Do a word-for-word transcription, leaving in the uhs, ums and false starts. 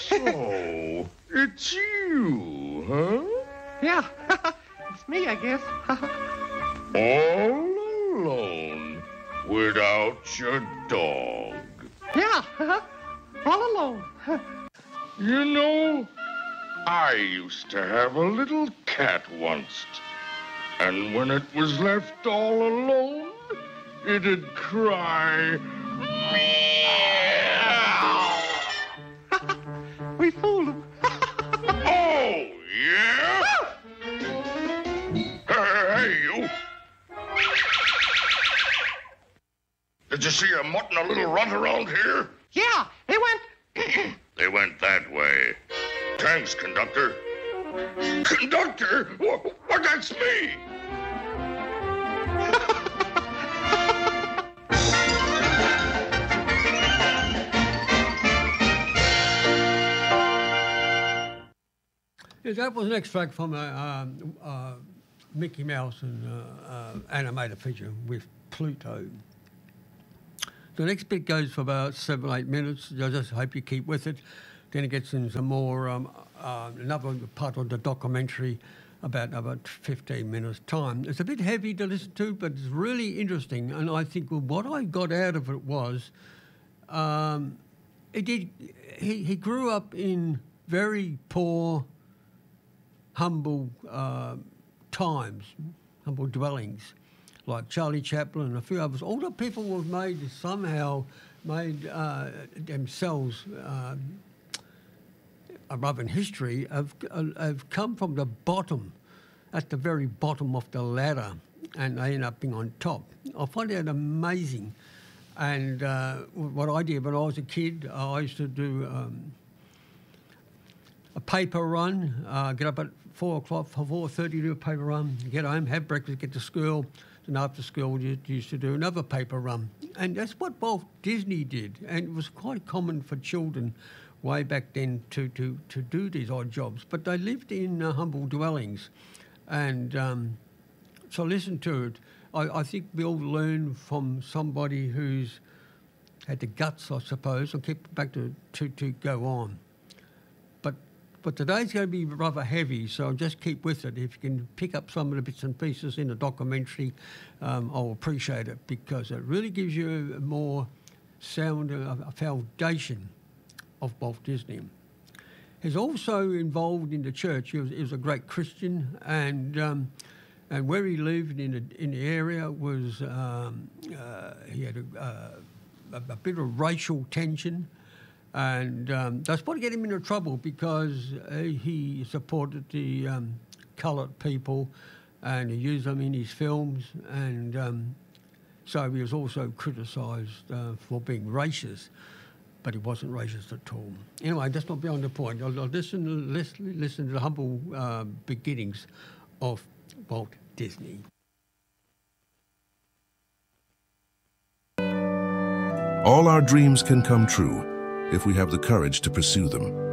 So, it's you, huh? Yeah, it's me, I guess. All alone, without your dog. Yeah, all alone. You know, I used to have a little cat once. And when it was left all alone, it'd cry, meow. We fooled him. Oh, yeah? Hey, hey, you. Did you see a mutt and a little runt around here? Yeah, they went... They went that way. Thanks, conductor. Conductor? What, what, that's me! Yeah, that was an extract from a um, uh, Mickey Mouse and uh, uh, animated feature with Pluto. The next bit goes for about seven, eight minutes. I just hope you keep with it. Then it gets into some more, um, uh, another part of the documentary about about fifteen minutes' time. It's a bit heavy to listen to, but it's really interesting. And I think well, what I got out of it was, um, it did. He, he grew up in very poor, humble uh, times, humble dwellings, like Charlie Chaplin and a few others. All the people who have made somehow made uh, themselves. Um, above in history have, uh, have come from the bottom, at the very bottom of the ladder, and they end up being on top. I find that amazing. And uh, what I did when I was a kid, I used to do um, a paper run, uh, get up at four o'clock, four thirty, do a paper run, get home, have breakfast, get to school, and after school we used to do another paper run. And that's what Walt Disney did, and it was quite common for children way back then to, to, to do these odd jobs. But they lived in uh, humble dwellings. And um, so listen to it. I, I think we all learn from somebody who's had the guts, I suppose, and kept back to, to, to go on. But but today's going to be rather heavy, so just keep with it. If you can pick up some of the bits and pieces in the documentary, um, I'll appreciate it, because it really gives you a more sound, a, a foundation of Walt Disney. He's also involved in the church. He was, he was a great Christian, and um, and where he lived in the, in the area was um, uh, he had a, uh, a, a bit of racial tension, and um, that's what got him into trouble, because uh, he supported the um, coloured people, and he used them in his films, and um, so he was also criticised uh, for being racist. But he wasn't racist at all. Anyway, that's not beyond the point. I'll, I'll listen, listen, listen to the humble uh, beginnings of Walt Disney. All our dreams can come true if we have the courage to pursue them.